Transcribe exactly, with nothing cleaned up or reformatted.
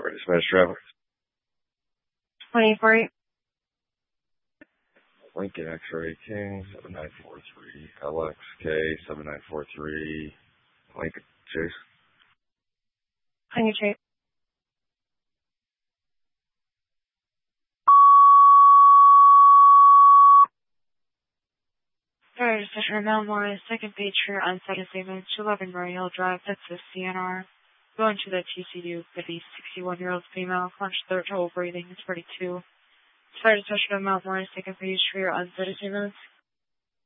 Dispatch traffic. twenty-four eight. Lincoln X-Ray King, seven nine four three, L X K, seven nine four three, Lincoln Chase. On your tape. Alright, Dispatcher Mount Morris, second page here on second statement, two eleven Murray Hill Drive, Texas, C N R. Going to the T C U for the sixty-one-year-old female, punch third toe breathing, forty-two. Sorry, Dispatcher Mount Morris, second page here on thirty-two minutes.